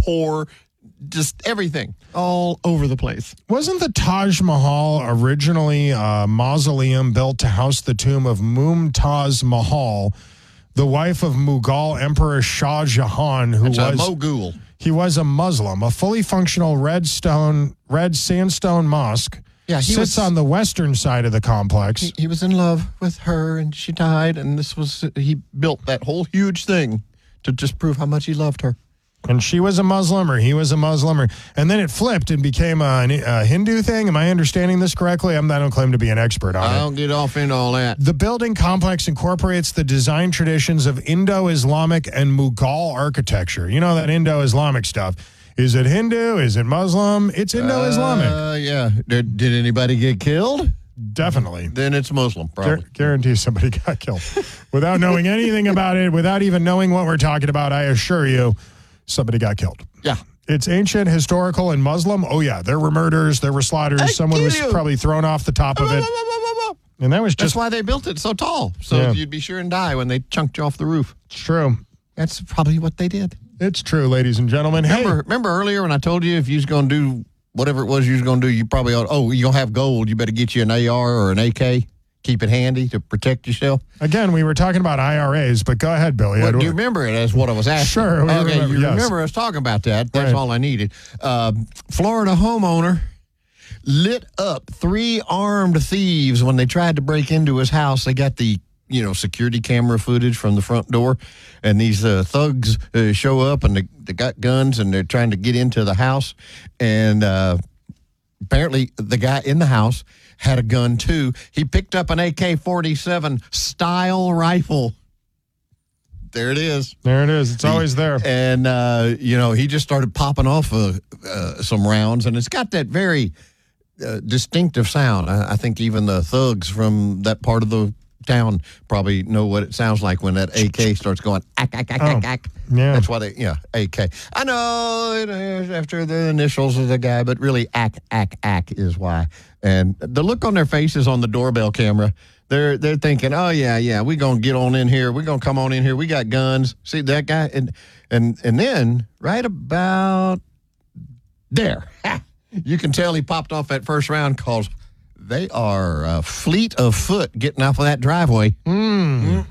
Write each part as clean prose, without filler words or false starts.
poor, just everything all over the place. Wasn't the Taj Mahal originally a mausoleum built to house the tomb of Mumtaz Mahal, the wife of Mughal Emperor Shah Jahan, who It's a was mogul. he was a Muslim? A fully functional red sandstone mosque He sits on the western side of the complex. He was in love with her, and she died, and he built that whole huge thing to just prove how much he loved her. And she was a Muslim, or he was a Muslim, and then it flipped and became a Hindu thing. Am I understanding this correctly? I don't claim to be an expert on it. I don't get off into all that. The building complex incorporates the design traditions of Indo-Islamic and Mughal architecture. You know that Indo-Islamic stuff. Is it Hindu? Is it Muslim? It's Indo-Islamic. Yeah. Did anybody get killed? Definitely. Then it's Muslim, probably. Guarantee somebody got killed. Without knowing anything about it, without even knowing what we're talking about, I assure you, somebody got killed. Yeah. It's ancient, historical, and Muslim. Oh, yeah. There were murders. There were slaughters. Someone was probably thrown off the top of it. And that was just... That's why they built it so tall. So you'd be sure and die when they chunked you off the roof. It's true. That's probably what they did. It's true, ladies and gentlemen. Remember earlier when I told you if you was going to do whatever it was you was going to do, you probably ought, you're going to have gold. You better get you an AR or an AK. Keep it handy to protect yourself. Again, we were talking about IRAs, but go ahead, Billy. Well, do you remember it as what I was asking? Sure. Remember us talking about that. That's all I needed. Florida homeowner lit up 3 armed thieves when they tried to break into his house. They got the security camera footage from the front door, and these thugs show up, and they got guns, and they're trying to get into the house. And apparently the guy in the house had a gun too. He picked up an AK-47 style rifle. There it is. There it is. It's always there. And, he just started popping off some rounds, and it's got that very distinctive sound. I think even the thugs from that part of the town probably know what it sounds like when that AK starts going ack, ack, ack, ack, ack. Yeah. That's why AK. I know it is after the initials of the guy, but really ack, ack, ack is why. And the look on their faces on the doorbell camera, they're thinking, oh, yeah, we're going to get on in here. We're going to come on in here. We got guns. See that guy? And then right about there, you can tell he popped off that first round because they are a fleet of foot getting off of that driveway. Woo,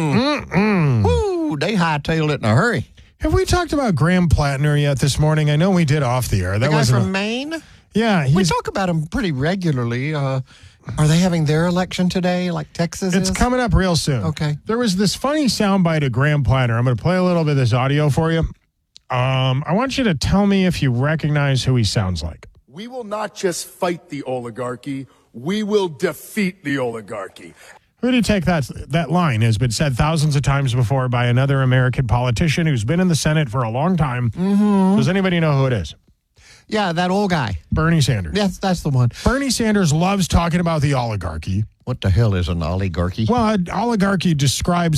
they hightailed it in a hurry. Have we talked about Graham Plattner yet this morning? I know we did off the air. The guy from Maine? Yeah. We talk about him pretty regularly. Are they having their election today, like Texas is? It's coming up real soon. Okay. There was this funny soundbite of Graham Plattner. I'm going to play a little bit of this audio for you. I want you to tell me if you recognize who he sounds like. We will not just fight the oligarchy. We will defeat the oligarchy. Who do you take that line has been said thousands of times before by another American politician who's been in the Senate for a long time. Mm-hmm. Does anybody know who it is? Yeah, that old guy. Bernie Sanders. Yes, that's the one. Bernie Sanders loves talking about the oligarchy. What the hell is an oligarchy? Well, an oligarchy describes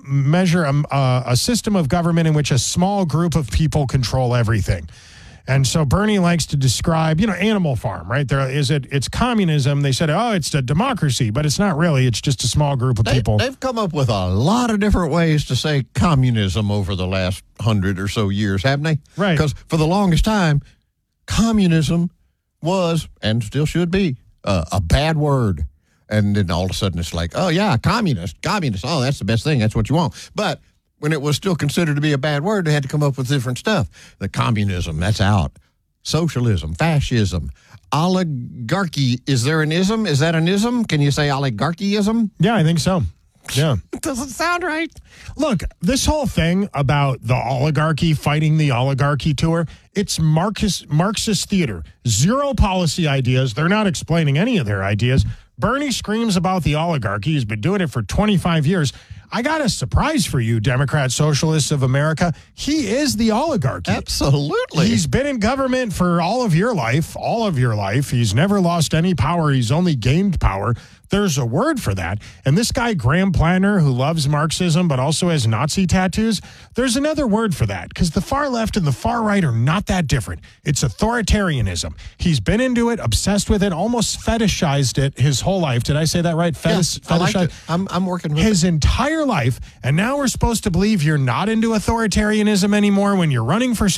a system of government in which a small group of people control everything. And so Bernie likes to describe, Animal Farm, right? It's communism. They said, it's a democracy, but it's not really. It's just a small group of people. They've come up with a lot of different ways to say communism over the last 100 or so years, haven't they? Right. Because for the longest time, communism was, and still should be, a bad word. And then all of a sudden it's like, oh, yeah, communist. Oh, that's the best thing. That's what you want. But when it was still considered to be a bad word, they had to come up with different stuff. The communism, that's out. Socialism, fascism, oligarchy. Is there an ism? Is that an ism? Can you say oligarchyism? Yeah, I think so. Yeah. It doesn't sound right. Look, this whole thing about the oligarchy fighting the oligarchy tour, it's Marxist theater. Zero policy ideas. They're not explaining any of their ideas. Bernie screams about the oligarchy. He's been doing it for 25 years. I got a surprise for you, Democrat Socialists of America. He is the oligarchy. Absolutely. He's been in government for all of your life. He's never lost any power. He's only gained power. There's a word for that. And this guy, Graham Plattner, who loves Marxism but also has Nazi tattoos, there's another word for that because the far left and the far right are not that different. It's authoritarianism. He's been into it, obsessed with it, almost fetishized it his whole life. Did I say that right? Fetishized. I liked it. I'm working with his entire life. And now we're supposed to believe you're not into authoritarianism anymore when you're running for